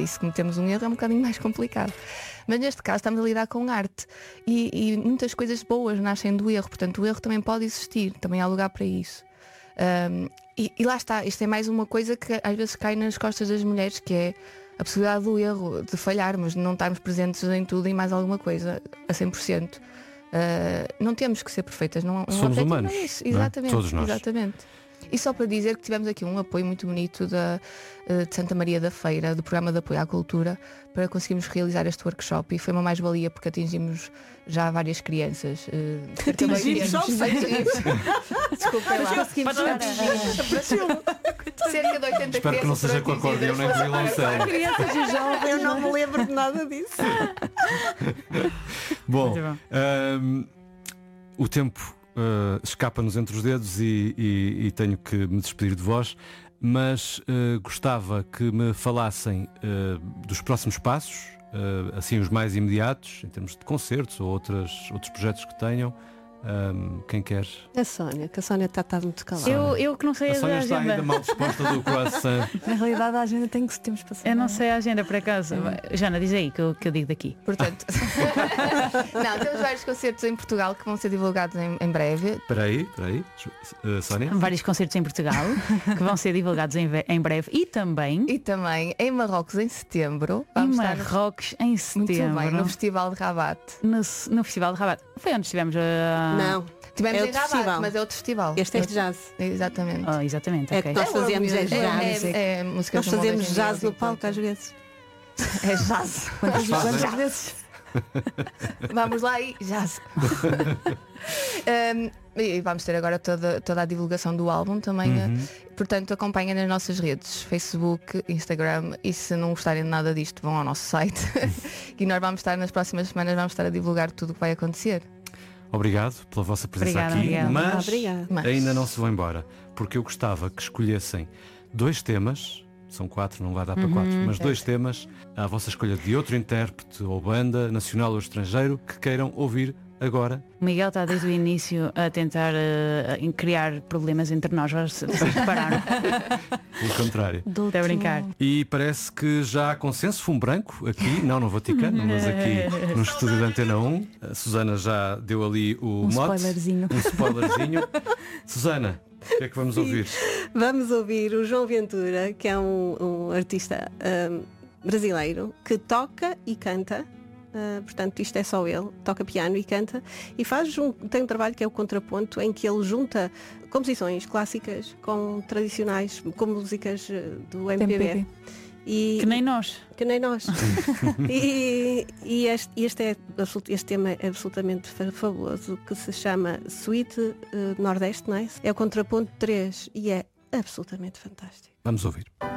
e se cometemos um erro é um bocadinho mais complicado. Mas neste caso estamos a lidar com arte e muitas coisas boas nascem do erro, portanto o erro também pode existir, também há lugar para isso. E lá está, isto é mais uma coisa que às vezes cai nas costas das mulheres, que é a possibilidade do erro, de falharmos, de não estarmos presentes em tudo e mais alguma coisa a 100%. Não temos que ser perfeitas, não somos humanos, não é isso. Não é? Exatamente, Todos nós. exatamente. E só para dizer que tivemos aqui um apoio muito bonito de Santa Maria da Feira, do Programa de Apoio à Cultura, para conseguirmos realizar este workshop, e foi uma mais-valia porque atingimos já várias crianças. Atingimos só Desculpem lá. Cerca de 80 Espero que não seja com acordeão nem com violoncelo. Crianças e jovens, eu não me lembro de nada disso. Bom, o tempo escapa-nos entre os dedos e tenho que me despedir de vós, mas gostava que me falassem dos próximos passos, assim os mais imediatos, em termos de concertos ou outros projetos que tenham. Quem quer? A Sónia, que a Sónia está muito calada. Eu que não sei A a Sónia está agenda. ainda mal disposta do croissant. Na realidade a agenda tem que temos passado. Eu não sei a agenda por acaso. Jana, diz aí que eu digo daqui. Portanto, não, temos vários concertos em Portugal que vão ser divulgados em breve. Espera aí, Sónia? Vários concertos em Portugal que vão ser divulgados em breve e também em Marrocos em setembro. em Vamos Marrocos em muito setembro. bem, no Festival de Rabat. No Festival de Rabat. Foi onde estivemos a... Não, Tivemos é em outro Rabat, festival. mas é outro festival. Este é de jazz. Exatamente. Oh, exatamente, É ok. que nós fazemos jazz. É música. Nós fazemos jazz no palco às vezes. É jazz. Quantas vezes? Vamos lá e jazz. E vamos ter agora toda a divulgação do álbum também. Portanto, acompanhem nas nossas redes, Facebook, Instagram, e se não gostarem de nada disto, vão ao nosso site. E nós vamos estar nas próximas semanas, vamos estar a divulgar tudo o que vai acontecer. Obrigado pela vossa presença Obrigada, aqui, obrigada. mas Obrigada. ainda não se vão embora, porque eu gostava que escolhessem 2 temas, são 4, não vai dar para 4, mas 2 temas à vossa escolha de outro intérprete ou banda, nacional ou estrangeiro, que queiram ouvir agora. O Miguel está desde o início a tentar criar problemas entre nós. Vocês repararam? Pelo contrário. Até brincar. E parece que já há consenso, fumo branco aqui, não no Vaticano, mas aqui no estúdio da Antena 1. A Susana já deu ali o mote. spoilerzinho. Um spoilerzinho. Susana, o que é que vamos ouvir? Vamos ouvir o João Ventura, que é um artista brasileiro que toca e canta. Portanto, isto é só ele, toca piano e canta, e tem um trabalho que é o Contraponto, em que ele junta composições clássicas com tradicionais, com músicas do MPB. E, Que nem nós. que nem nós. e este tema é absolutamente fabuloso, que se chama Suite Nordeste, não é? É o Contraponto 3 e é absolutamente fantástico. Vamos ouvir.